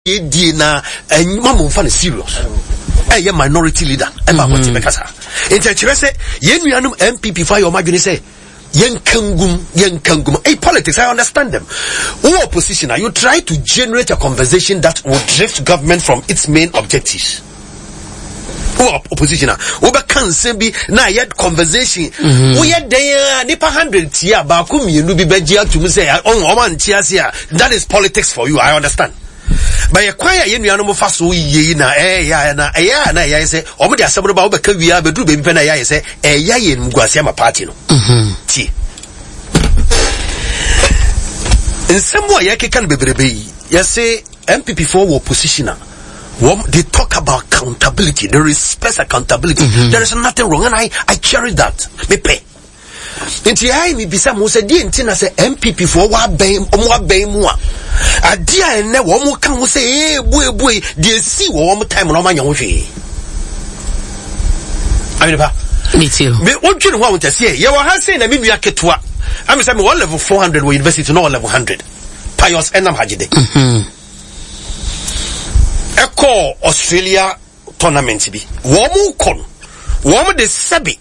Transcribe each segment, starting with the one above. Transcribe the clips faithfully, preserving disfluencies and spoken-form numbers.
di na mamu fa serious eh ye minority leader e ba what be kasa enti kire se ye nuanum M P P fa your madwene say yen kangum yen kangum eh politics I understand them. Who opposition are you try to generate a conversation that will drift government from its main objectives. Who opposition who be can say be na yet conversation we ye dey nipa one hundred tia ba ku mienu bi begia to me say on o man tia sia that is politics for you I understand. But ye kwaya ye nuanu mo fa so ye na eh ya na eh ya na ya say o mo de asem no ba wo be ka wia be duru be bi pe na ya say eh ya ye mguase ma party no mhm ti nsem wa ye kekan bebrebe yi ye say M P P for wo positioner they talk about accountability, they respect accountability. Mm-hmm. There is nothing wrong, and I I cherish that. Me pay. Inti I me bisa mo say di inti na say M P P for wa ben omo wa ben mu a. Adia ene wo mo kan mo say eh boy boy dey see wo mo time no ma nya wo hwe. Ayi ba. Me too. Me wodwene ho a won tase ye wo ha say na me nua ketua. Am say me one level four hundred we university no level one hundred. Pious enam hagide. Mhm. Eko Australia tournament bi womu kon womu de sebi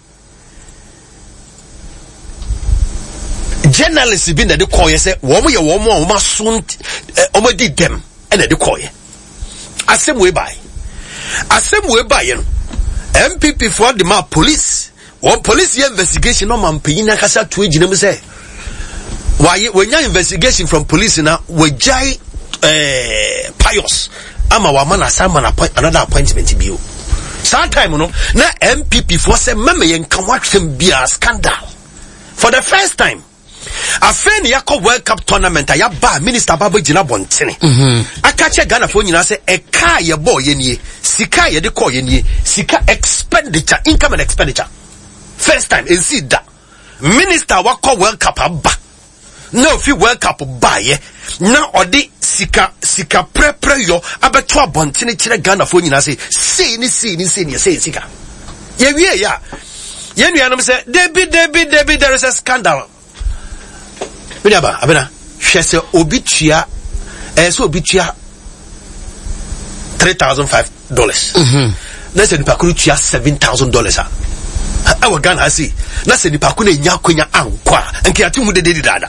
journalists bi na de koye se womu ye womu a womu sun omo di dem e na de koye asem we bai asem we bai no M P P for the map police one police investigation no man peyin na kasa to ejina mu se why when your investigation from police na we jai eh Pious ama wa mana sama na another appointment bio some time no na M P P for say meme yen kan watwem bia scandal for the first time afeni yakọ World Cup tournament ya ba minister baba gina bontene mhm aka che Ghana fo nyina say e ka ye boy ye nie sika ye de call ye nie sika expenditure income and expenditure first time and see that minister wakọ World Cup aba no fi World Cup ba ye na odi sika sika pre pre yo abeto abontene kire Ghana fo nyina say say ni say ni say ni say sika ye wie ya ye nuanom say David David David there is a scandal Biniaba abena hwe say obi tua eh so obi tua three thousand five dollars mhm na say nipa kuru tua seven thousand dollars a awa Ghana see na say nipa kuru nya kwanya ankwa enke ati hu de de dada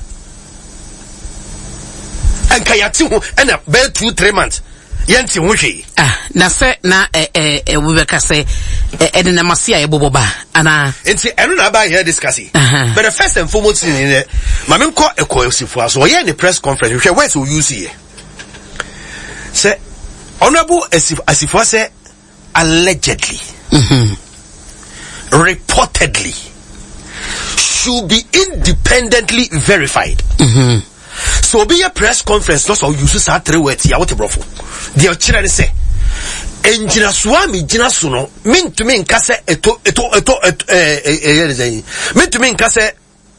and kayati hu ena be two three months yenti hu hwe ah na se na eh eh we be ka say eh de na masia ye boboba ana enti eno na ba here discuss but the first and foremost in the mame nko ekosifo so ye the press conference hwe where so you see say honorable asif asifo say allegedly mhm reportedly should be independently verified mhm so be a press conference no so use sa three words ya what brofo the ochire say enjina swami jina so no mintu min ka se eto eto eto eh eh eh mintu min ka se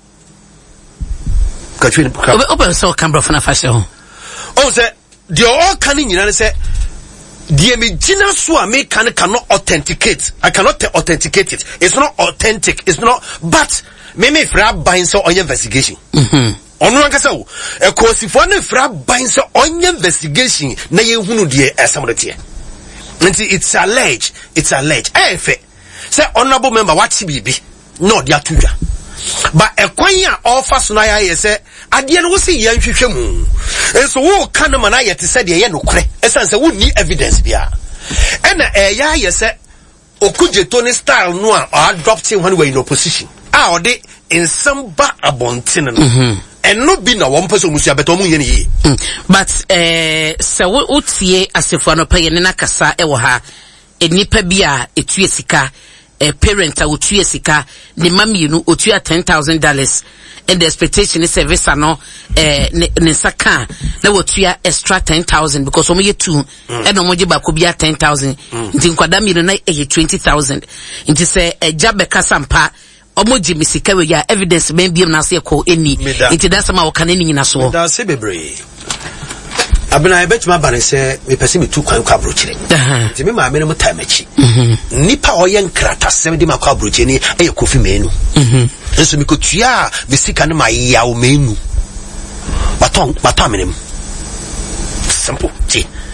ka twin ka open so camera for na fashion oh say the all can nyina say the me jina so a me can cannot authenticate I cannot authenticate it it's not authentic it's not but me me fra ban so on investigation mhm onu ankasa wo ekosifo na fra ban so on investigation na ye hunu de esamrete it's alleged it's alleged eh fe say honorable member what bibi no dia tudwa but ekwan ya offer so na ya say ade no wo se yan hwehwe mu enso wo ka no mana ye te say de ye no kore esan say wo ni evidence bia ena eh ya ye say okuje Tony style no a adopting when we in opposition ah ode in samba abontene no mhm and no be na one person musia beto mu ye but eh se wo tie asefo no pay ne na kasa e wo ha enipa bia etue sika eh parent a otue sika ne mamienu otue ten thousand dollars and the expectation is service no eh ne saka na wotue extra ten thousand because omo ye two e no mo je ba ko bia ten thousand nti nkwada mi no na e twenty thousand nti se eja be kasa mpa omo jimi sika we ya evidence ben biem na se ko eni nti da sama wo kan eni nyina so da se bebre abena e betuma bane se me pese me tu kwan kwa brochire nti me ma me no time achi nipa oye nkrata se de makwa brochire ni e kofi menu mhm enso me ko tua me sika ne ma ya o menu baton baton menem simple ti